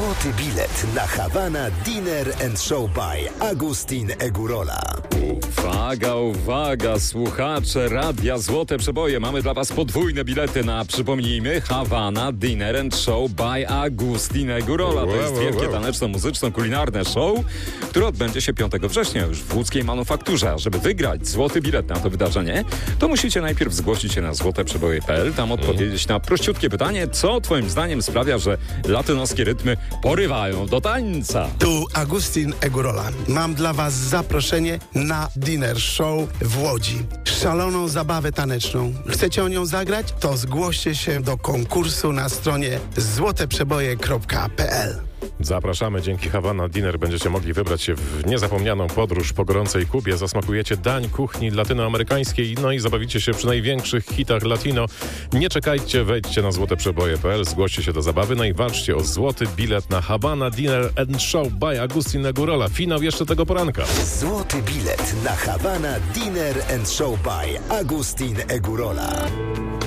Złoty bilet na Havana Dinner and Show by Agustin Egurola. Uwaga, uwaga, słuchacze Radia Złote Przeboje. Mamy dla was podwójne bilety na, przypomnijmy, Havana Dinner and Show by Agustin Egurola. To jest wielkie taneczno-muzyczno-kulinarne show, które odbędzie się 5 września już w łódzkiej Manufakturze. A żeby wygrać złoty bilet na to wydarzenie, to musicie najpierw zgłosić się na złoteprzeboje.pl, tam odpowiedzieć na prościutkie pytanie, co twoim zdaniem sprawia, że latynoskie rytmy porywają do tańca. Tu Agustin Egurola. Mam dla was zaproszenie na dinner show w Łodzi. Szaloną zabawę taneczną. Chcecie o nią zagrać? To zgłoście się do konkursu na stronie złoteprzeboje.pl. Zapraszamy. Dzięki Havana Dinner będziecie mogli wybrać się w niezapomnianą podróż po gorącej Kubie. Zasmakujecie dań kuchni latynoamerykańskiej, no i zabawicie się przy największych hitach latino. Nie czekajcie, wejdźcie na złoteprzeboje.pl, zgłoście się do zabawy, no i walczcie o złoty bilet na Havana Dinner and Show by Agustin Egurola. Finał jeszcze tego poranka. Złoty bilet na Havana Dinner and Show by Agustin Egurola.